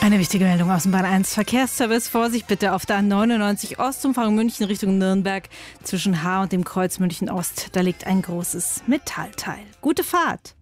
Eine wichtige Meldung aus dem Bahn 1 Verkehrsservice. Vorsicht bitte auf der A99 Ostumfahrung München Richtung Nürnberg. Zwischen H und dem Kreuz München Ost, da liegt ein großes Metallteil. Gute Fahrt!